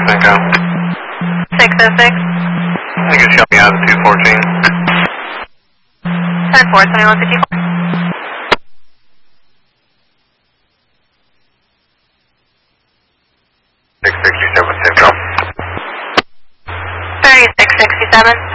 Cinco. 606. You can show me out of 214. 10-4, 2154. 667 Cinco. 3667.